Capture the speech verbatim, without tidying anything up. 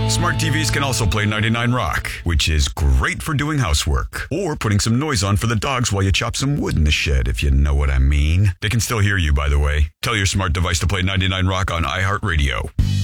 Smart T Vs can also play ninety-nine Rock, which is great for doing housework or putting some noise on for the dogs while you chop some wood in the shed, if you know what I mean. They can still hear you, by the way. Tell your smart device to play ninety-nine Rock on iHeartRadio.